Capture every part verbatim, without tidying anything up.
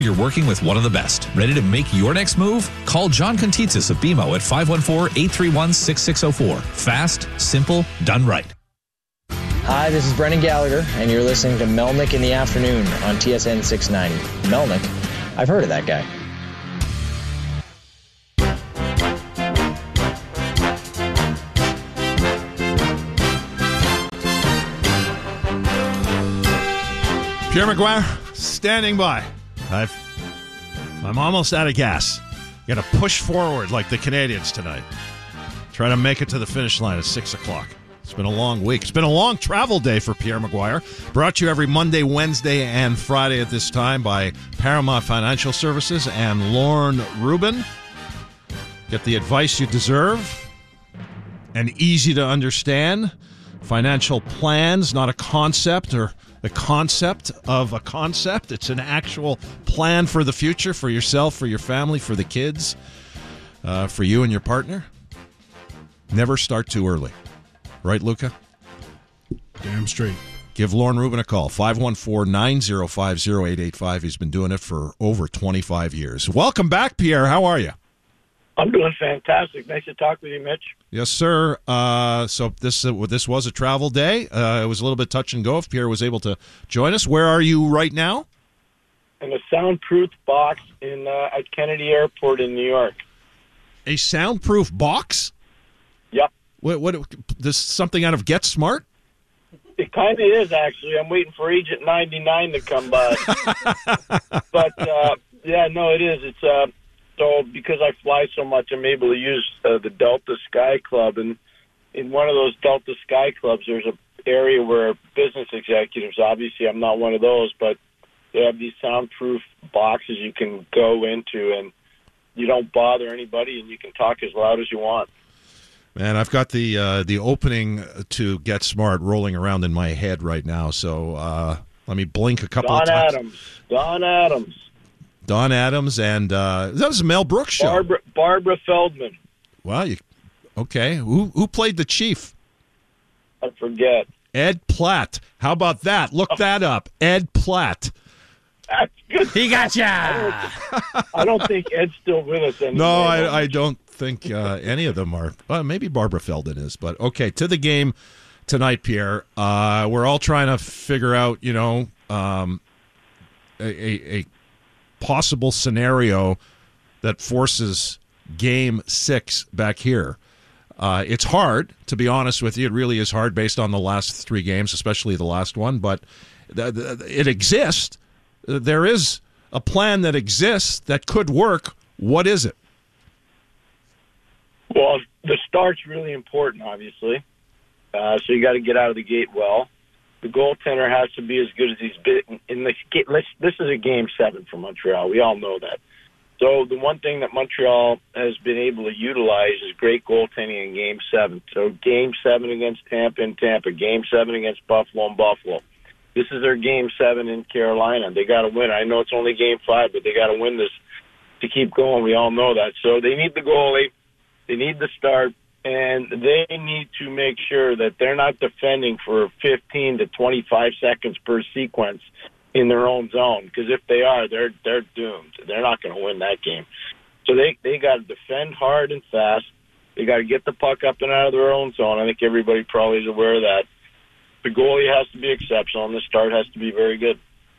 You're working with one of the best. Ready to make your next move? Call John Contitsis of B M O at five one four, eight three one, six six zero four. Fast, simple, done right. Hi, this is Brendan Gallagher, and you're listening to Melnick in the Afternoon on T S N six ninety. Melnick? I've heard of that guy. Pierre McGuire, standing by. I've, I'm almost out of gas. Got to push forward like the Canadians tonight. Try to make it to the finish line at six o'clock. It's been a long week. It's been a long travel day for Pierre McGuire. Brought to you every Monday, Wednesday, and Friday at this time by Paramount Financial Services and Lorne Rubin. Get the advice you deserve and easy to understand. Financial plans, not a concept or the concept of a concept. It's an actual plan for the future, for yourself, for your family, for the kids, uh, for you and your partner. Never start too early. Right, Luca? Damn straight. Give Lorne Rubin a call, five one four, nine zero five, zero eight eight five. He's been doing it for over twenty-five years. Welcome back, Pierre. How are you? I'm doing fantastic. Nice to talk with you, Mitch. Yes, sir. Uh, so this uh, this was a travel day. Uh, it was a little bit touch and go if Pierre was able to join us. Where are you right now? In a soundproof box in uh, at Kennedy Airport in New York. A soundproof box? Yep. What? What? This something out of Get Smart? It kind of is, actually. I'm waiting for Agent ninety-nine to come by. but, uh, yeah, no, it is. It's uh, so because I fly so much, I'm able to use uh, the Delta Sky Club. And in one of those Delta Sky Clubs, there's an area where business executives, obviously I'm not one of those, but they have these soundproof boxes you can go into, and you don't bother anybody, and you can talk as loud as you want. Man, I've got the uh, the opening to Get Smart rolling around in my head right now, so uh, let me blink a couple Don of times. Don Adams. Don Adams. Don Adams, and uh, that was a Mel Brooks show. Barbara, Barbara Feldman. Wow, you, okay. Who who played the chief? I forget. Ed Platt. How about that? Look that up. Ed Platt. That's good. He got ya! I don't, I don't think Ed's still with us anymore. No, I, I don't think uh, any of them are. Well, maybe Barbara Feldman is, but okay. To the game tonight, Pierre. Uh, we're all trying to figure out, you know, um, a, a, a possible scenario that forces Game Six back here. Uh, it's hard, to be honest with you. It really is hard based on the last three games, especially the last one. But th- th- it exists. There is a plan that exists that could work. What is it? Well, the start's really important, obviously. Uh, so you got to get out of the gate well. The goaltender has to be as good as he's been in the. This is a game seven for Montreal. We all know that. So the one thing that Montreal has been able to utilize is great goaltending in game seven. So game seven against Tampa in Tampa, game seven against Buffalo in Buffalo. This is their game seven in Carolina. They got to win. I know it's only game five, but they got to win this to keep going. We all know that. So they need the goalie. They need the start, and they need to make sure that they're not defending for fifteen to twenty-five seconds per sequence in their own zone, because if they are, they're they're doomed. They're not going to win that game. So they, they got to defend hard and fast. They got to get the puck up and out of their own zone. I think everybody probably is aware of that. The goalie has to be exceptional, and the start has to be very good.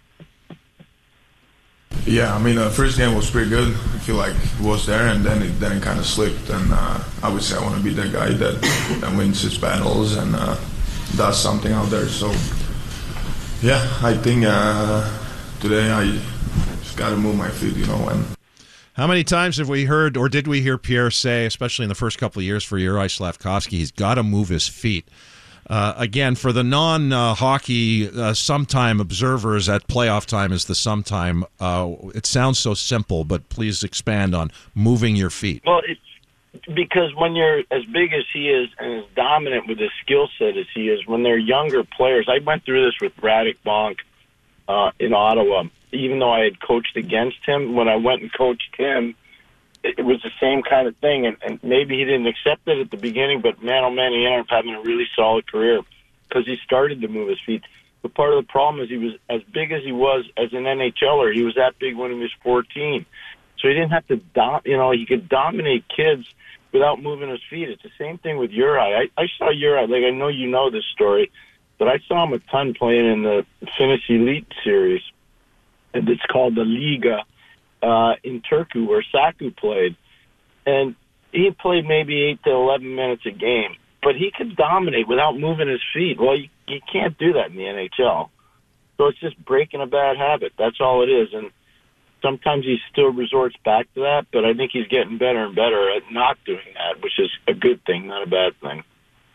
Yeah, I mean, the first game was pretty good. I feel like it was there, and then it then it kind of slipped. And uh, obviously, I want to be the guy that, that wins his battles and uh, does something out there. So, yeah, I think uh, today I just got to move my feet, you know. And how many times have we heard, or did we hear Pierre say, especially in the first couple of years for Juraj Slafkovsky, he's got to move his feet? Uh, again, for the non-hockey uh, uh, sometime observers at playoff time is the sometime. Uh, it sounds so simple, but please expand on moving your feet. Well, it's because when you're as big as he is and as dominant with his skill set as he is, when they're younger players, I went through this with Radek Bonk uh, in Ottawa. Even though I had coached against him, when I went and coached him, it was the same kind of thing, and, and maybe he didn't accept it at the beginning, but man, oh man, he ended up having a really solid career because he started to move his feet. But part of the problem is he was as big as he was as an N H L er. He was that big when he was fourteen. So he didn't have to, dom- you know, he could dominate kids without moving his feet. It's the same thing with Uri. I, I saw Uri, like I know you know this story, but I saw him a ton playing in the Finnish Elite Series. And it's called the Liga uh, in Turku, where Saku played. And he played maybe eight to eleven minutes a game. But he could dominate without moving his feet. Well, you, you can't do that in the N H L. So it's just breaking a bad habit. That's all it is. And sometimes he still resorts back to that, but I think he's getting better and better at not doing that, which is a good thing, not a bad thing.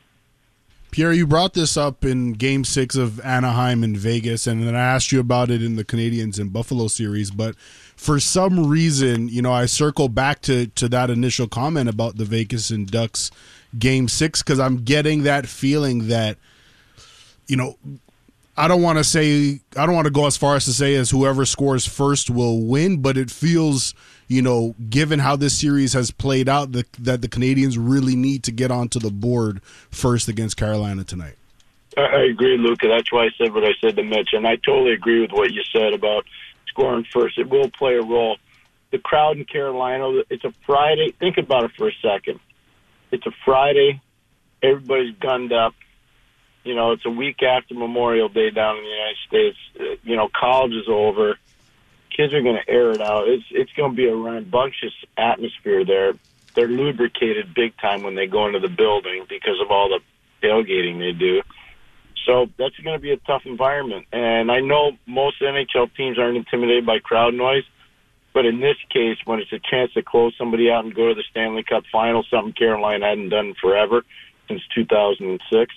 Pierre, you brought this up in Game six of Anaheim and Vegas, and then I asked you about it in the Canadiens and Buffalo series, but for some reason, you know, I circle back to, to that initial comment about the Vegas and Ducks Game six, because I'm getting that feeling that, you know, I don't want to say, I don't want to go as far as to say as whoever scores first will win, but it feels, you know, given how this series has played out, the, that the Canadiens really need to get onto the board first against Carolina tonight. I agree, Luca. That's why I said what I said to Mitch, and I totally agree with what you said about scoring first. It will play a role. The crowd in Carolina, it's a Friday. Think about it for a second. It's a Friday. Everybody's gunned up. You know, it's a week after Memorial Day down in the United States. You know, college is over. Kids are going to air it out. It's it's going to be a rambunctious atmosphere there. They're lubricated big time when they go into the building because of all the tailgating they do. So that's going to be a tough environment. And I know most N H L teams aren't intimidated by crowd noise, but in this case, when it's a chance to close somebody out and go to the Stanley Cup Final, something Carolina hadn't done forever, since two thousand six,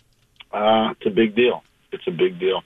uh, it's a big deal. It's a big deal.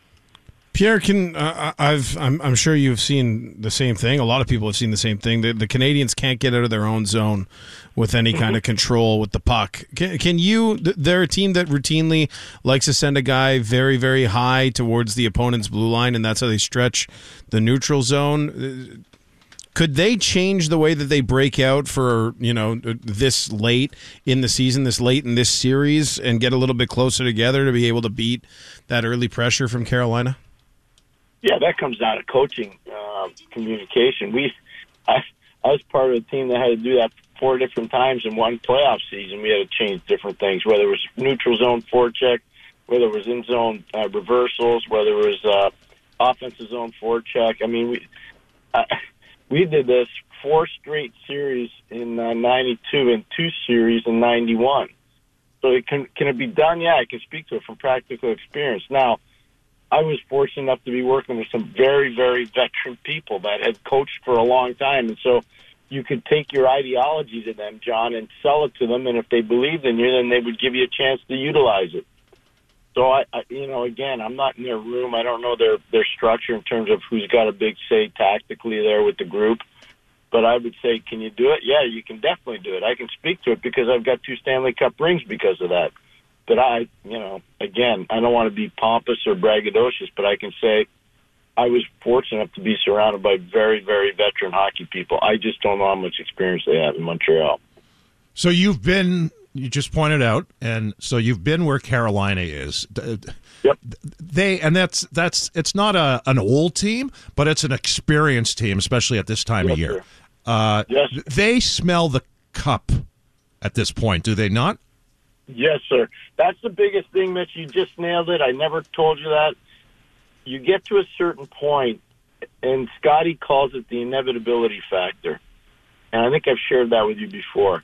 Pierre, can uh, I've I'm, I'm sure you've seen the same thing. A lot of people have seen the same thing. The, the Canadiens can't get out of their own zone with any kind of control with the puck. Can, can you? They're a team that routinely likes to send a guy very, very high towards the opponent's blue line, and that's how they stretch the neutral zone. Could they change the way that they break out for, you know, this late in the season, this late in this series, and get a little bit closer together to be able to beat that early pressure from Carolina? Yeah, that comes down to coaching, uh, communication. We, I, I was part of a team that had to do that four different times in one playoff season. We had to change different things, whether it was neutral zone forecheck, whether it was in zone uh, reversals, whether it was uh, offensive zone forecheck. I mean, we uh, we did this four straight series in uh, ninety-two and two series in ninety-one. So it can can it be done? Yeah, I can speak to it from practical experience. Now, I was fortunate enough to be working with some very, very veteran people that had coached for a long time. And so you could take your ideology to them, John, and sell it to them. And if they believed in you, then they would give you a chance to utilize it. So, I, I you know, again, I'm not in their room. I don't know their, their structure in terms of who's got a big say tactically there with the group. But I would say, can you do it? Yeah, you can definitely do it. I can speak to it because I've got two Stanley Cup rings because of that. But I, you know, again, I don't want to be pompous or braggadocious, but I can say I was fortunate enough to be surrounded by very, very veteran hockey people. I just don't know how much experience they have in Montreal. So you've been, you just pointed out, and so you've been where Carolina is. Yep. They, and that's, that's it's not a an old team, but it's an experienced team, especially at this time Yes, of year. sir. Uh, Yes. They smell the cup at this point, do they not? Yes, sir. That's the biggest thing, Mitch. You just nailed it. I never told you that. You get to a certain point, and Scotty calls it the inevitability factor. And I think I've shared that with you before.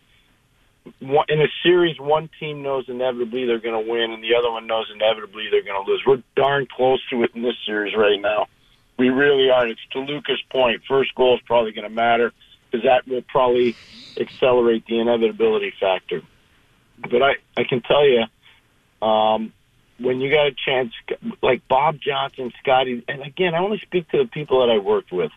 In a series, one team knows inevitably they're going to win, and the other one knows inevitably they're going to lose. We're darn close to it in this series right now. We really are. It's to Luca's point. First goal is probably going to matter because that will probably accelerate the inevitability factor. But I, I can tell you, um, when you got a chance, like Bob Johnson, Scotty, and again, I only speak to the people that I worked with.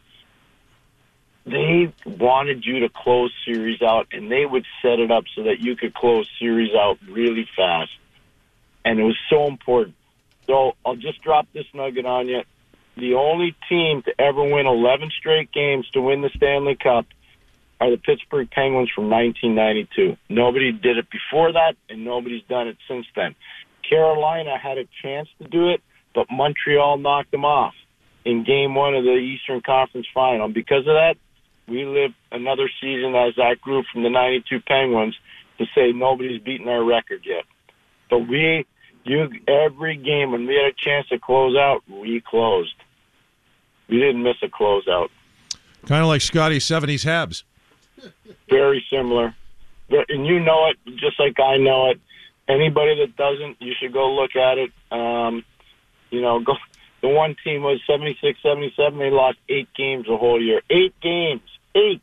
They wanted you to close series out, and they would set it up so that you could close series out really fast. And it was so important. So I'll just drop this nugget on you. The only team to ever win eleven straight games to win the Stanley Cup are the Pittsburgh Penguins from nineteen ninety-two. Nobody did it before that, and nobody's done it since then. Carolina had a chance to do it, but Montreal knocked them off in game one of the Eastern Conference Final. Because of that, we live another season as that group from the ninety-two Penguins to say nobody's beaten our record yet. But we, you, every game when we had a chance to close out, we closed. We didn't miss a closeout. Kind of like Scotty's seventies Habs. Very similar. And you know it, just like I know it. Anybody that doesn't, you should go look at it. Um, you know, go. The one team was seventy-six seventy-seven. They lost eight games the whole year. Eight games. Eight.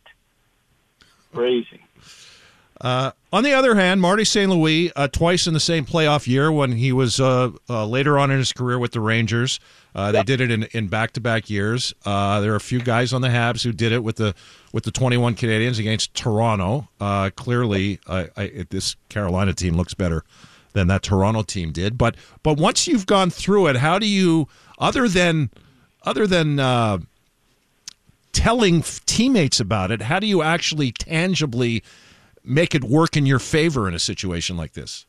Crazy. Uh, on the other hand, Marty Saint Louis, uh, twice in the same playoff year when he was uh, uh, later on in his career with the Rangers. Uh, they yep. did it in, in back-to-back years. Uh, there are a few guys on the Habs who did it with the with the twenty-one Canadiens against Toronto. Uh, clearly, uh, I, this Carolina team looks better than that Toronto team did. But but once you've gone through it, how do you, other than other than uh, telling teammates about it, how do you actually tangibly make it work in your favor in a situation like this?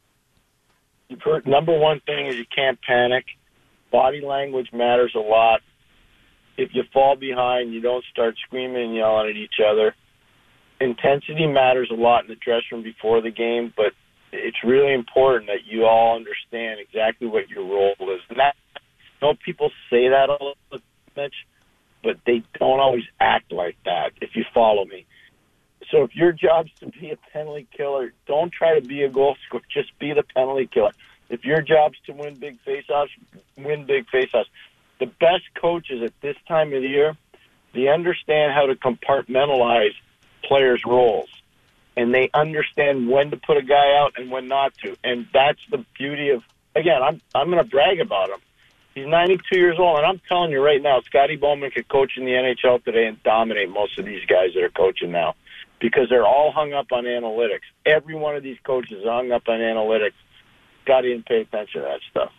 Number one thing is you can't panic. Body language matters a lot. If you fall behind, you don't start screaming and yelling at each other. Intensity matters a lot in the dressing room before the game, but it's really important that you all understand exactly what your role is. And that, I know people say that all the time, but they don't always act like that, if you follow me. So if your job's to be a penalty killer, don't try to be a goal scorer. Just be the penalty killer. If your job's to win big faceoffs, win big faceoffs. The best coaches at this time of the year, they understand how to compartmentalize players' roles. And they understand when to put a guy out and when not to. And that's the beauty of, again, I'm I'm going to brag about him. He's ninety-two years old, and I'm telling you right now, Scotty Bowman could coach in the N H L today and dominate most of these guys that are coaching now because they're all hung up on analytics. Every one of these coaches is hung up on analytics. Scotty didn't pay attention to that stuff.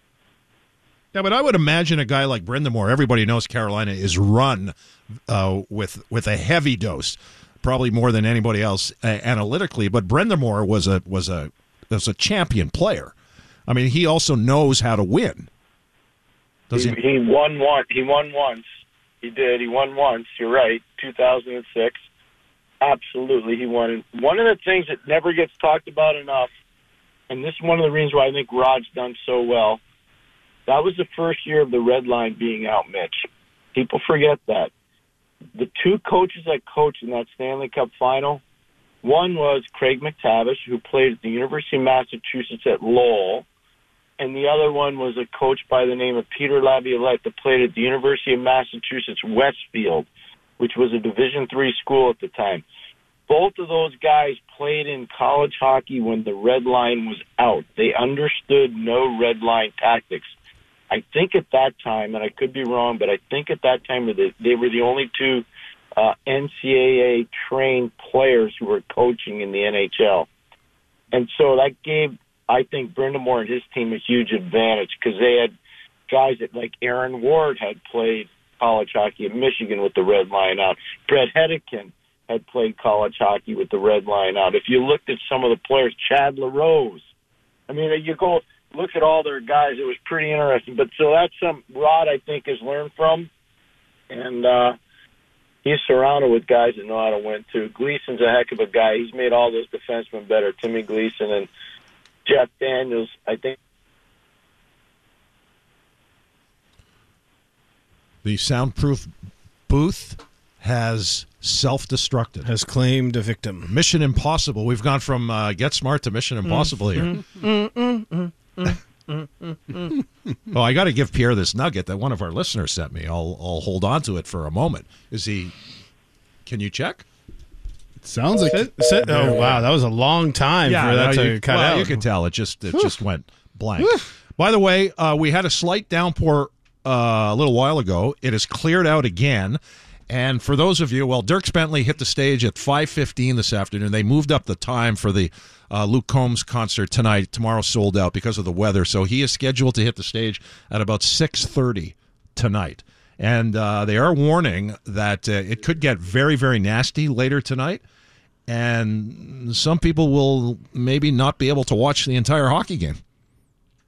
Yeah, but I would imagine a guy like Brind'Amour, everybody knows Carolina is run uh, with with a heavy dose, probably more than anybody else uh, analytically. But Brind'Amour was a was a was a champion player. I mean, he also knows how to win. Does he, he? He won one. He won once. He did. He won once. You're right. two thousand six. Absolutely, he won. One of the things that never gets talked about enough, and this is one of the reasons why I think Rod's done so well. That was the first year of the red line being out, Mitch. People forget that. The two coaches that coached in that Stanley Cup final, one was Craig McTavish, who played at the University of Massachusetts at Lowell, and the other one was a coach by the name of Peter Laviolette that played at the University of Massachusetts Westfield, which was a Division three school at the time. Both of those guys played in college hockey when the red line was out. They understood no red line tactics. I think at that time, and I could be wrong, but I think at that time they were the only two uh, N C double A trained players who were coaching in the N H L. And so that gave, I think, Brind'Amour and his team a huge advantage because they had guys that, like Aaron Ward, had played college hockey at Michigan with the red line out. Brett Hedican had played college hockey with the red line out. If you looked at some of the players, Chad LaRose, I mean, you go look at all their guys. It was pretty interesting. But so that's some Rod, I think, has learned from. And uh, he's surrounded with guys that know how to win, too. Gleason's a heck of a guy. He's made all those defensemen better. Timmy Gleason and Jeff Daniels, I think. The soundproof booth has self-destructed. Has claimed a victim. Mission Impossible. We've gone from uh, Get Smart to Mission Impossible here. Mm, mm, mm, mm, mm, mm, mm, mm. Oh, I got to give Pierre this nugget that one of our listeners sent me. I'll I'll hold on to it for a moment. Is he? Can you check? It sounds like. Sit, sit, oh wow, that was a long time yeah, for that no, to you, cut well, out. You can tell it just it just went blank. By the way, uh, we had a slight downpour uh, a little while ago. It has cleared out again. And for those of you, well, Dierks Bentley hit the stage at five fifteen this afternoon. They moved up the time for the uh, Luke Combs concert tonight. Tomorrow sold out because of the weather. So he is scheduled to hit the stage at about six thirty tonight. And uh, they are warning that uh, it could get very, very nasty later tonight. And some people will maybe not be able to watch the entire hockey game.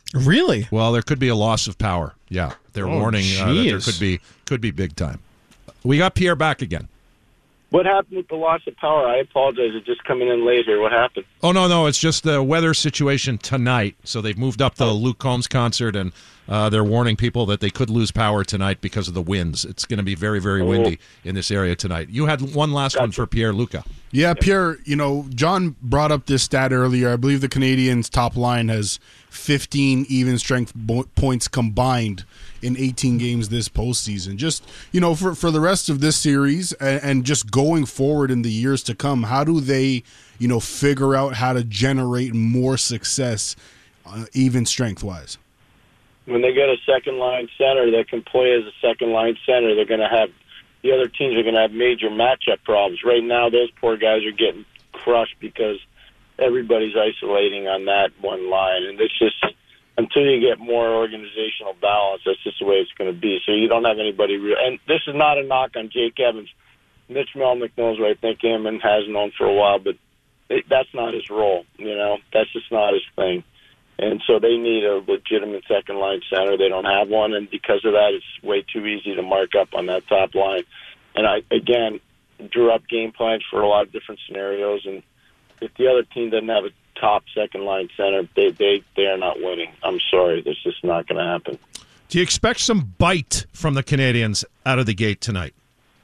Really? Well, there could be a loss of power. Yeah, they're Oh, warning uh, that there jeez. could be could be big time. We got Pierre back again. What happened with the loss of power? I apologize. It's just coming in late here. What happened? Oh, no, no. It's just the weather situation tonight. So they've moved up the Luke Combs concert, and uh, they're warning people that they could lose power tonight because of the winds. It's going to be very, very windy in this area tonight. You had one last one for Pierre Luca. Yeah, Pierre, you know, John brought up this stat earlier. I believe the Canadiens' top line has fifteen even strength bo- points combined in eighteen games this postseason. Just, you know, for, for the rest of this series and, and just going forward in the years to come, how do they, you know, figure out how to generate more success uh, even strength-wise? When they get a second-line center that can play as a second-line center, they're going to have the other teams are going to have major matchup problems. Right now, those poor guys are getting crushed because everybody's isolating on that one line. And it's just, until you get more organizational balance, that's just the way it's going to be. So you don't have anybody real. And this is not a knock on Jake Evans. Mitch Melnick knows what I think him and has known for a while, but it, that's not his role. You know, that's just not his thing. And so they need a legitimate second-line center. They don't have one, and because of that, it's way too easy to mark up on that top line. And I, again, drew up game plans for a lot of different scenarios, and if the other team doesn't have a top second-line center, they, they, they are not winning. I'm sorry. That's just not going to happen. Do you expect some bite from the Canadiens out of the gate tonight?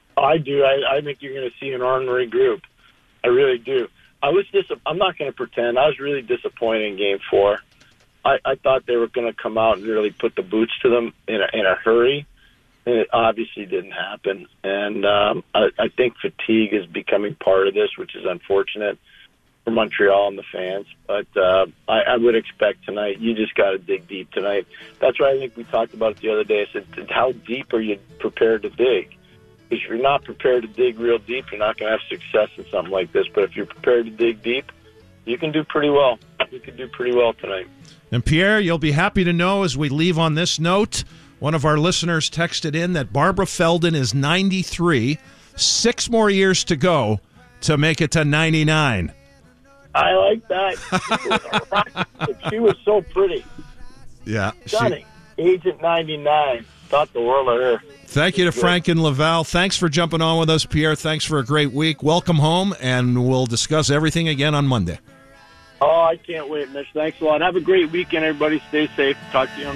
I do. I, I think you're going to see an ornery group. I really do. I was dis- I'm not going to pretend. I was really disappointed in Game Four. I, I thought they were going to come out and really put the boots to them in a, in a hurry, and it obviously didn't happen. And um, I, I think fatigue is becoming part of this, which is unfortunate for Montreal and the fans. But uh, I, I would expect tonight, you just got to dig deep tonight. That's why I think we talked about it the other day. I said, how deep are you prepared to dig? Because if you're not prepared to dig real deep, you're not going to have success in something like this. But if you're prepared to dig deep, you can do pretty well. You can do pretty well tonight. And Pierre, you'll be happy to know as we leave on this note, one of our listeners texted in that Barbara Feldon is ninety-three, six more years to go to make it to ninety-nine. I like that. She was, she was so pretty. Yeah. Stunning. Agent ninety-nine. Thought the world of her. Thank you to Frank and Laval. Thanks for jumping on with us, Pierre. Thanks for a great week. Welcome home, and we'll discuss everything again on Monday. Oh, I can't wait, Mitch. Thanks a lot. Have a great weekend, everybody. Stay safe. Talk to you on